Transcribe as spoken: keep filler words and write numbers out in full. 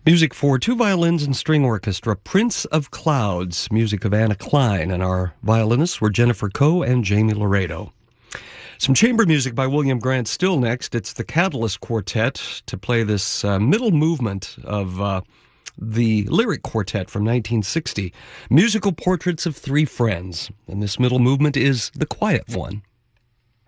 Music for two violins and string orchestra, Prince of Clouds, music of Anna Klein, and our violinists were Jennifer Coe and Jamie Laredo. Some chamber music by William Grant still next. It's the Catalyst Quartet to play this uh, middle movement of uh, the Lyric Quartet from nineteen sixty, Musical Portraits of Three Friends. And this middle movement is the quiet one.